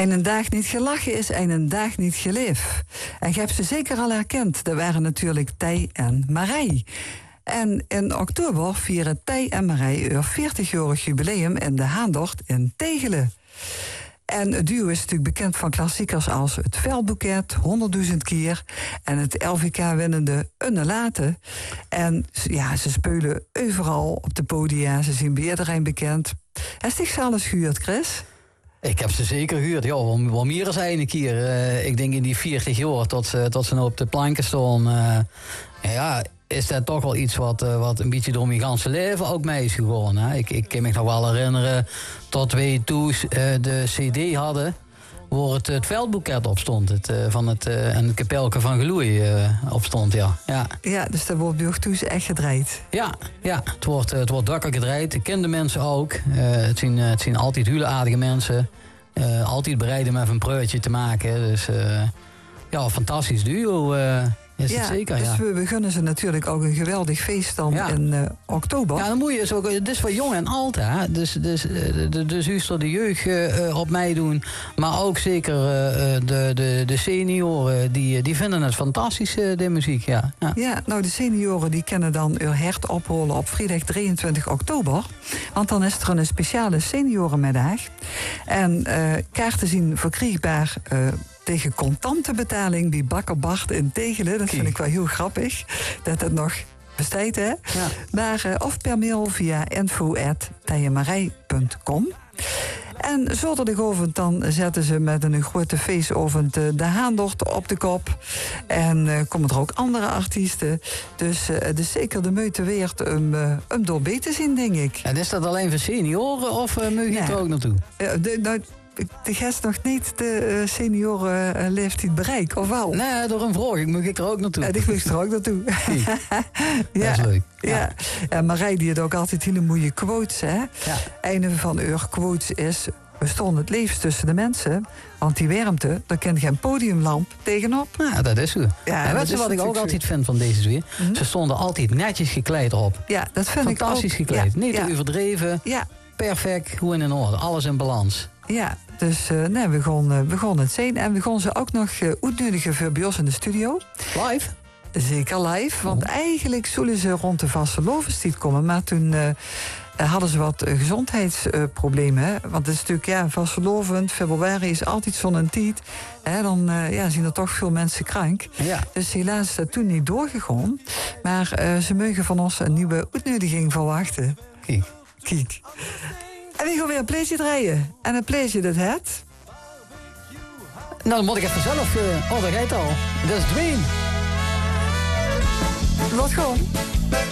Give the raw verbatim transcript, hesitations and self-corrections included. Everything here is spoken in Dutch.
En een dag niet gelachen is en een dag niet geleefd. En je hebt ze zeker al herkend. Dat waren natuurlijk Tij en Marij. En in oktober vieren Tij en Marij hun veertig-jarig jubileum in de Haandort in Tegelen. En het duo is natuurlijk bekend van klassiekers als Het Veldboeket, honderdduizend keer en het L V K-winnende Une Late. En ja, ze spelen overal op de podia, ze zijn bij iedereen bekend. Heb je zich zelfs gehuurd, Chris? Ik heb ze zeker gehuurd. Ja, wel, wel meer dan één keer. Uh, ik denk in die veertig jaar tot ze, tot ze nou op de planken staan. Uh, ja, is dat toch wel iets wat, uh, wat een beetje door mijn ganse leven ook mee is geworden. Hè? Ik, ik kan me nog wel herinneren dat wij toen uh, de cd hadden waar het, het veldboeket op stond. Het, uh, van het, uh, en het kapelke van Geloei uh, op stond, ja. ja. Ja, dus dat wordt bij ons echt gedraaid. Ja, ja het, wordt, het wordt dakker gedraaid. Ik ken de mensen ook. Uh, het, zijn, uh, het zijn altijd hele aardige mensen. Uh, altijd bereid om even een preutje te maken. Dus uh, ja, fantastisch duo. Uh, Is ja, het zeker, dus ja. we, we gunnen ze natuurlijk ook een geweldig feest dan ja. in uh, oktober. Ja, dan moet je dus ook, het is voor jong en oud, hè. Dus, dus, de, de, de zuster, de jeugd uh, op mij doen. Maar ook zeker uh, de, de, de senioren, die, die vinden het fantastisch, uh, de muziek, ja. ja. Ja, nou de senioren die kunnen dan hun hert opholen op vrijdag drieëntwintig oktober. Want dan is er een speciale seniorenmiddag. En uh, kaarten zien verkrijgbaar uh, tegen contante betaling bij Bakker Bart in Tegelen. Dat vind ik wel heel grappig. Dat het nog bestaat, hè? Ja. Maar uh, of per mail via info at tijemarij punt com. En zondagochtend dan zetten ze met een grote feestavond uh, de Haandort op de kop. En uh, komen er ook andere artiesten. Dus uh, het is zeker de moeite waard om, uh, om doorbij te zien, denk ik. En is dat alleen voor senioren of uh, moet je ja. er ook naartoe? Uh, de, nou, de gast nog niet de uh, senioren uh, leeftijd bereikt, of wel? Nee, door een vraag. Ik moet ik er ook naartoe. Ja, ik moet er ook naartoe. ja. Dat is leuk. Ja. Ja. Ja, Marij die had ook altijd hele mooie quotes, hè? Ja. Een van uw quotes is: we stonden het liefst tussen de mensen, want die warmte, daar kent geen podiumlamp tegenop. Ja, dat is zo. Ja, en weet je wat ik ook altijd vind van deze twee? Mm-hmm. Ze stonden altijd netjes gekleed op. Ja, dat vind ik ook. Fantastisch gekleed. Ja. Niet ja. te overdreven. Ja. Perfect, hoe in orde. Alles in balans. Ja, dus uh, nee, we gaan, uh, we gaan het zien. En we gaan ze ook nog uh, uitnodigen voor bij ons in de studio. Live? Zeker live, want oh. eigenlijk zullen ze rond de vastelovenstijd komen. Maar toen uh, hadden ze wat uh, gezondheidsproblemen. Uh, want het is natuurlijk, ja, vastelovend, februari is altijd zo'n tijd. Hè, dan uh, ja, zien er toch veel mensen krank. Ja. Dus helaas is dat toen niet doorgegaan. Maar uh, ze mogen van ons een nieuwe uitnodiging verwachten. Kijk. Kijk. En we gaan weer een plezier draaien. En een plezier dat het. Nou, dan moet ik even zelf... Uh, oh, dat gaat al. Dat is Dwayne. Wat gewoon.